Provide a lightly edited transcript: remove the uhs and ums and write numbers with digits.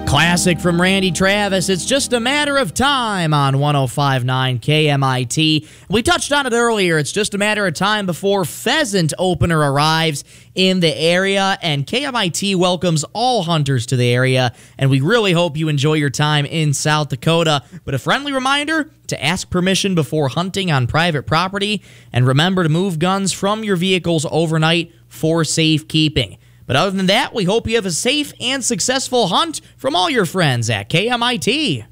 Classic from Randy Travis. It's just a matter of time on 105.9 KMIT. We touched on it earlier. It's just a matter of time before pheasant opener arrives in the area, and KMIT welcomes all hunters to the area, and we really hope you enjoy your time in South Dakota. But a friendly reminder to ask permission before hunting on private property, and remember to move guns from your vehicles overnight for safekeeping. But other than that, we hope you have a safe and successful hunt from all your friends at KMIT.